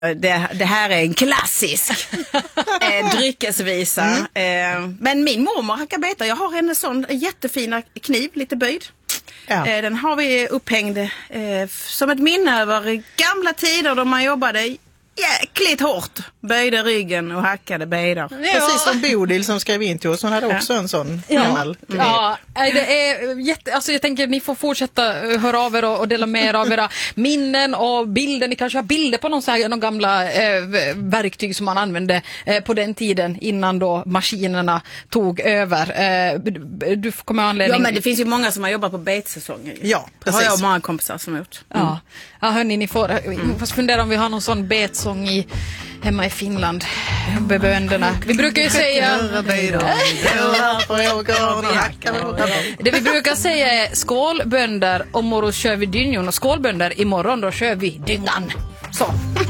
Det här är en klassisk dryckesvisa. Men min mormor hackar betor. Jag har en sån jättefina kniv, lite böjd. Ja. Den har vi upphängd som ett minne över gamla tider då man jobbade jäkligt hårt. Böjde ryggen och hackade betor. Ja. Precis som Bodil som skrev in till oss. Hon hade också en sån gammal. Ja, det är alltså jag tänker ni får fortsätta höra av er och dela med er av era minnen och bilder. Ni kanske har bilder på någon gamla verktyg som man använde på den tiden innan då maskinerna tog över. Du får komma anledning. Ja, men det finns ju många som har jobbat på betsäsongen. Ja, precis. Det har jag många kompisar som har gjort. Ja, hörni, ni får fundera om vi har någon sån betsång hemma i Finland. Bönderna. Vi brukar ju säga det vi brukar säga är skål bönder, och morgon kör vi dynjon, och skål bönder, imorgon då kör vi dyngan. Så.